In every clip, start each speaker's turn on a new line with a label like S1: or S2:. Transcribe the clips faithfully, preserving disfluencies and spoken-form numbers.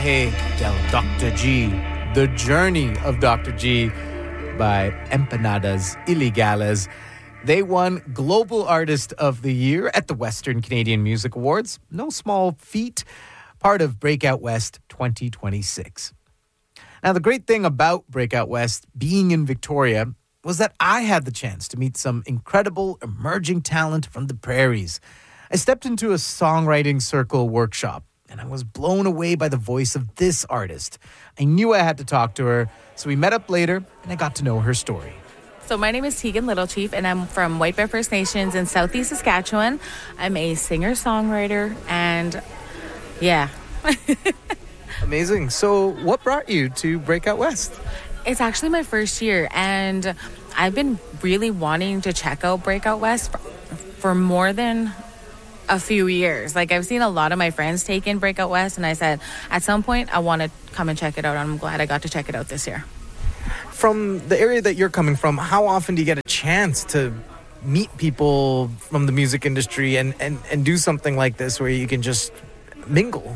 S1: Viaje del doctor G, The Journey of doctor G by Empanadas Ilegales. They won Global Artist of the Year at the Western Canadian Music Awards. No small feat, part of Breakout West twenty twenty-six. Now, the great thing about Breakout West being in Victoria was that I had the chance to meet some incredible emerging talent from the prairies. I stepped into a songwriting circle workshop, and I was blown away by the voice of this artist. I knew I had to talk to her, so we met up later, and I got to know her story.
S2: So my name is Tegan Littlechief, and I'm from White Bear First Nations in Southeast Saskatchewan. I'm a singer-songwriter, and yeah.
S1: Amazing. So what brought you to Breakout West?
S2: It's actually my first year, and I've been really wanting to check out Breakout West for, for more than a few years. Like, I've seen a lot of my friends take in Breakout West, and I said, at some point, I want to come and check it out. I'm glad I got to check it out this year.
S1: From the area that you're coming from, how often do you get a chance to meet people from the music industry and, and, and do something like this where you can just mingle?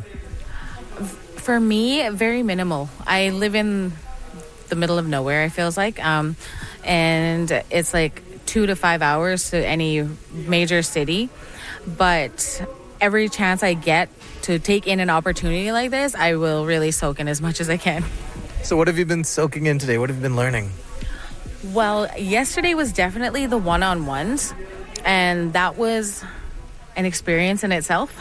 S2: For me, very minimal. I live in the middle of nowhere, it feels like. Um, and it's like two to five hours to any major city. But every chance I get to take in an opportunity like this, I will really soak in as much as I can.
S1: So what have you been soaking in today? What have you been learning?
S2: Well, yesterday was definitely the one-on-ones, and that was an experience in itself.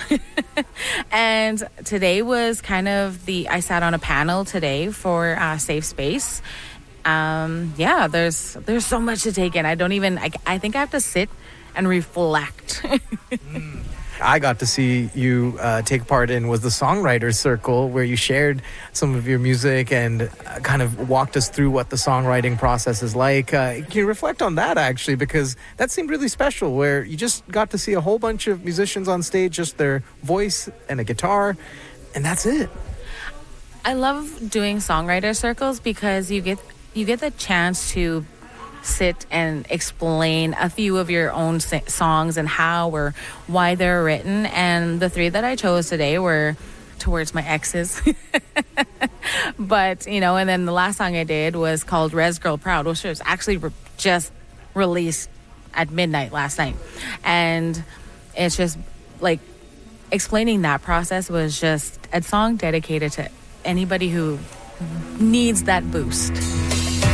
S2: And today was kind of the, I sat on a panel today for uh, Safe Space. Um, yeah, there's there's so much to take in. I don't even, I, I think I have to sit and reflect.
S1: mm. I got to see you uh, take part in was the Songwriters Circle, where you shared some of your music and uh, kind of walked us through what the songwriting process is like. Uh, can you reflect on that, actually? Because that seemed really special, where you just got to see a whole bunch of musicians on stage, just their voice and a guitar, and that's it.
S2: I love doing songwriter circles because you get you get the chance to sit and explain a few of your own songs and how or why they're written. And the three that I chose today were towards my exes. But, you know, and then the last song I did was called Res Girl Proud, which was actually re- just released at midnight last night. And it's just like explaining that process was just a song dedicated to anybody who needs that boost.